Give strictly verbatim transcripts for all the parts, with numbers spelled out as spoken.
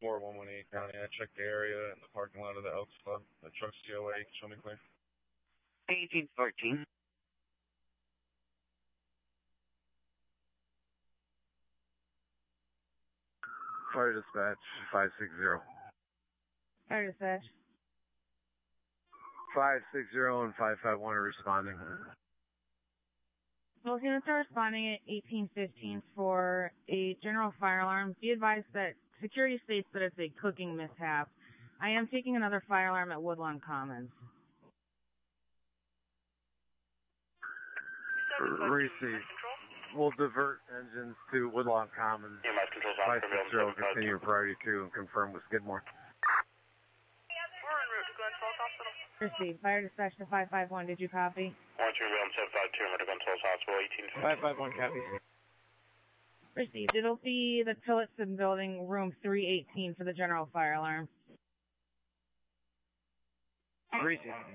four one one eight County. I checked the area and the parking lot of the Elks Club. The truck's C O A. Show me clear. eighteen fourteen. Fire dispatch, five six zero. Fire dispatch. five six zero and five five one are responding. Both units are responding at eighteen fifteen for a general fire alarm. Be advised that security states that it's a cooking mishap. I am taking another fire alarm at Woodlawn Commons. Receive. We'll divert engines to Woodlawn Commons. five six zero, continue priority two and confirm with Skidmore. We're en route to Glens Falls Hospital. Receive. Fire dispatch to five five one. Did you copy? one two one seven five two, to Glens Falls Hospital, eighteen fifty. five five one, copy. Received. It'll be the Tillotson Building, room three eighteen for the general fire alarm. Received.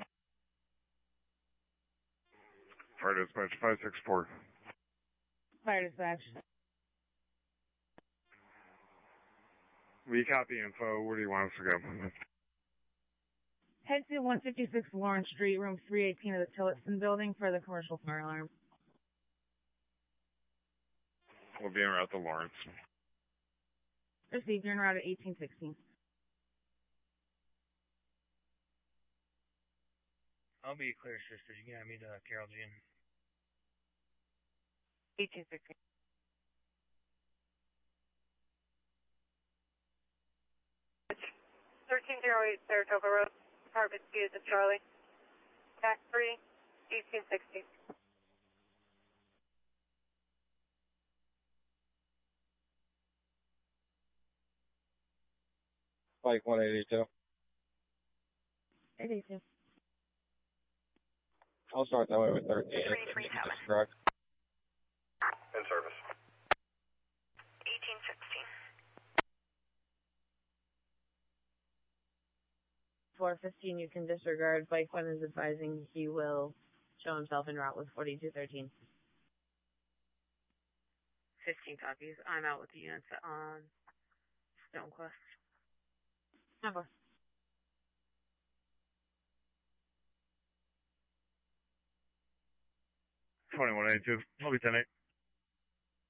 Fire dispatch, five six four. Fire dispatch. We copy info. Where do you want us to go? Head to one fifty-six Lawrence Street, room three eighteen of the Tillotson Building for the commercial fire alarm. We'll be en route to Lawrence. Received. You're en route at eighteen sixteen. I'll be clear, sister. You can have me to Carol Jean. eighteen sixteen. thirteen oh eight Saratoga Road, Apartment C is Charlie. Tax three, eighteen sixty. Spike one eighty-two. eighty-two. I'll start that way with thirteen. three three seven. Correct. In service. eighteen sixteen. four fifteen, you can disregard. Bike one is advising he will show himself en route with forty-two thirteen. fifteen copies. I'm out with the units on Stonecrest. Number. twenty-one eighty-two. I'll be ten eight.